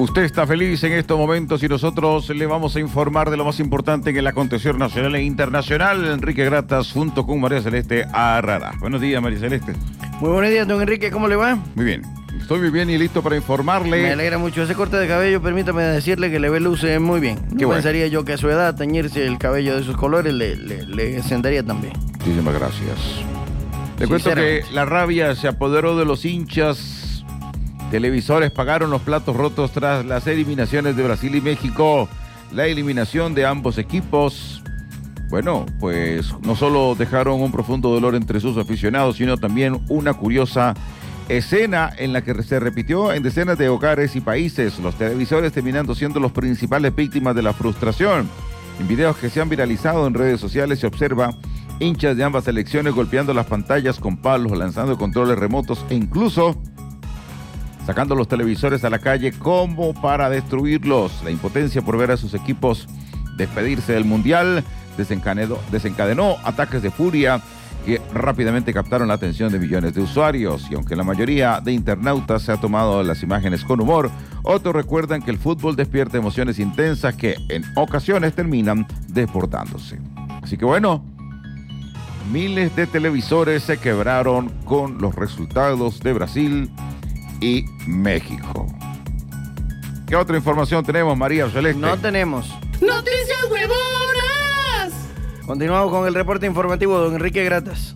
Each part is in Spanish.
Usted está feliz en estos momentos y nosotros le vamos a informar de lo más importante en el acontecer nacional e internacional. Enrique Gratas junto con María Celeste Arrarás. Buenos días, María Celeste. Muy buenos días, don Enrique, ¿cómo le va? Muy bien, estoy muy bien y listo para informarle. Me alegra mucho ese corte de cabello, permítame decirle que le ve luce muy bien. Qué bueno. Pensaría yo que a su edad teñirse el cabello de esos colores le sentaría también. Muchísimas gracias. Le cuento que la rabia se apoderó de los hinchas. Televisores pagaron los platos rotos tras las eliminaciones de Brasil y México. La eliminación de ambos equipos, bueno, pues no solo dejaron un profundo dolor entre sus aficionados, sino también una curiosa escena en la que se repitió en decenas de hogares y países. Los televisores terminando siendo los principales víctimas de la frustración. En videos que se han viralizado en redes sociales se observa hinchas de ambas selecciones golpeando las pantallas con palos, lanzando controles remotos e incluso sacando los televisores a la calle como para destruirlos. La impotencia por ver a sus equipos despedirse del Mundial desencadenó ataques de furia que rápidamente captaron la atención de millones de usuarios. Y aunque la mayoría de internautas se ha tomado las imágenes con humor, otros recuerdan que el fútbol despierta emociones intensas que en ocasiones terminan desbordándose. Así que bueno, miles de televisores se quebraron con los resultados de Brasil y México. ¿Qué otra información tenemos, María Celeste? No tenemos. ¡Noticias huevonas! Continuamos con el reporte informativo de don Enrique Gratas.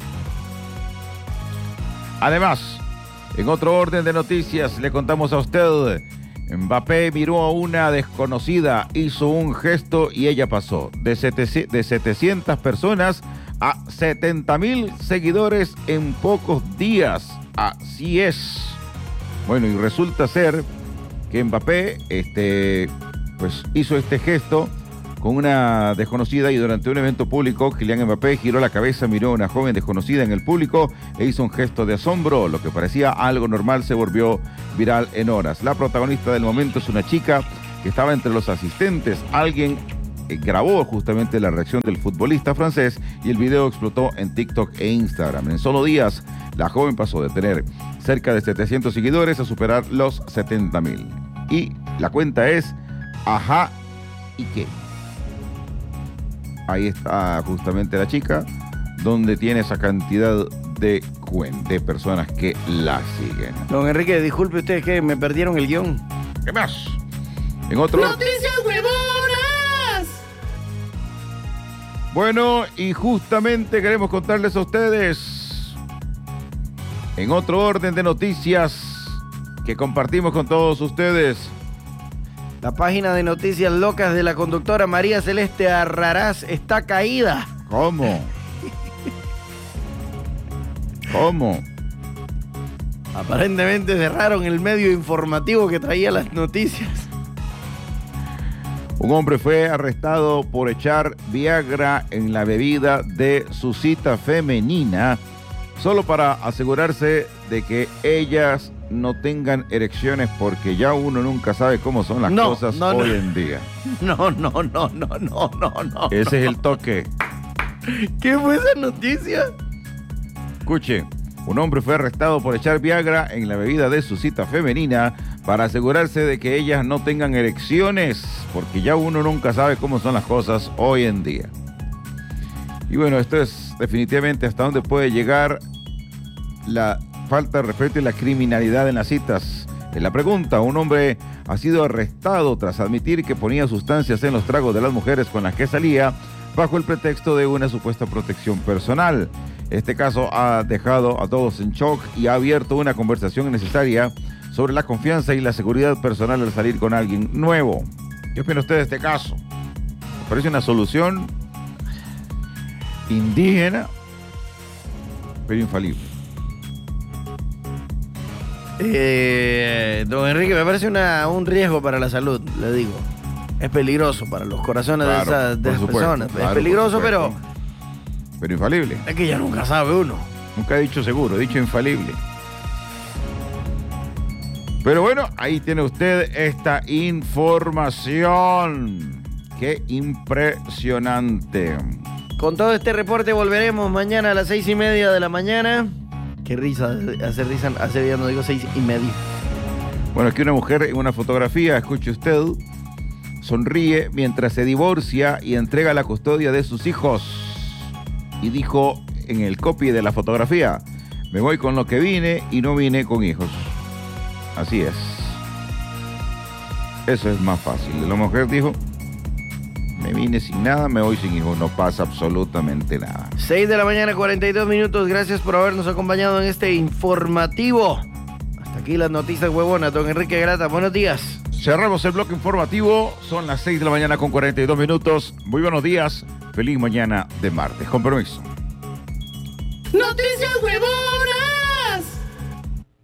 Además, en otro orden de noticias, le contamos a usted, Mbappé miró a una desconocida, hizo un gesto y ella pasó de 700 personas a 70,000 seguidores en pocos días. Así es. Bueno, y resulta ser que Mbappé pues hizo este gesto con una desconocida y durante un evento público, Kylian Mbappé giró la cabeza, miró a una joven desconocida en el público e hizo un gesto de asombro. Lo que parecía algo normal se volvió viral en horas. La protagonista del momento es una chica que estaba entre los asistentes. Alguien grabó justamente la reacción del futbolista francés y el video explotó en TikTok e Instagram. En solo días, la joven pasó de tener cerca de 700 seguidores a superar los 70,000. Y la cuenta es Ajá y qué. Ahí está justamente la chica, donde tiene esa cantidad de personas que la siguen. Don Enrique, disculpe usted que me perdieron el guión. ¿Qué más? En otro... ¡Noticias huevonas! Bueno, y justamente queremos contarles a ustedes, en otro orden de noticias que compartimos con todos ustedes, La página de noticias locas de la conductora María Celeste Arrarás está caída. ¿Cómo? ¿Cómo? Aparentemente cerraron el medio informativo que traía las noticias. Un hombre fue arrestado por echar Viagra en la bebida de su cita femenina solo para asegurarse de que ellas no tengan erecciones, porque ya uno nunca sabe cómo son las cosas hoy en día. No. Ese es el toque. ¿Qué fue esa noticia? Escuche, un hombre fue arrestado por echar Viagra en la bebida de su cita femenina para asegurarse de que ellas no tengan erecciones, porque ya uno nunca sabe cómo son las cosas hoy en día. Y bueno, esto es definitivamente hasta dónde puede llegar la falta de respeto y la criminalidad en las citas. En la pregunta, un hombre ha sido arrestado tras admitir que ponía sustancias en los tragos de las mujeres con las que salía bajo el pretexto de una supuesta protección personal. Este caso ha dejado a todos en shock y ha abierto una conversación necesaria sobre la confianza y la seguridad personal al salir con alguien nuevo. ¿Qué opina usted de este caso? ¿Me parece una solución indígena, pero infalible? Don Enrique, me parece un riesgo para la salud, le digo. Es peligroso para los corazones de esas personas. Claro, es peligroso, pero infalible. es que ya nunca sabe uno. Nunca he dicho seguro, he dicho infalible. Pero bueno, ahí tiene usted esta información. Qué impresionante. Con todo este reporte volveremos mañana a las 6:30 de la mañana. Qué risa, hace días no digo 6:30. Bueno, aquí una mujer en una fotografía, escuche usted, sonríe mientras se divorcia y entrega la custodia de sus hijos. Y dijo en el copy de la fotografía, me voy con lo que vine y no vine con hijos. Así es. Eso es más fácil. La mujer dijo, me vine sin nada, me voy sin hijos, no pasa absolutamente nada. 6 de la mañana, 42 minutos. Gracias por habernos acompañado en este informativo. Hasta aquí las noticias huevonas. Don Enrique Grata, buenos días. Cerramos el bloque informativo. Son las 6 de la mañana con 42 minutos. Muy buenos días. Feliz mañana de martes. Con permiso. Noticias huevonas.